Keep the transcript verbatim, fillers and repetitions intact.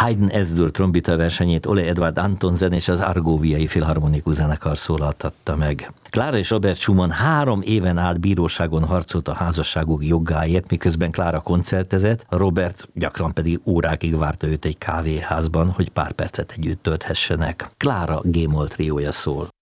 Haydn S-dur trombita versenyét Ole Edvard Antonsen és az Argóviai Filharmonikus Zenekar szólaltatta meg. Klára és Robert Schumann három éven át bíróságon harcolt a házasságuk jogáért, miközben Klára koncertezett, Robert gyakran pedig órákig várta őt egy kávéházban, hogy pár percet együtt tölthessenek. Klára G-moll triója szól.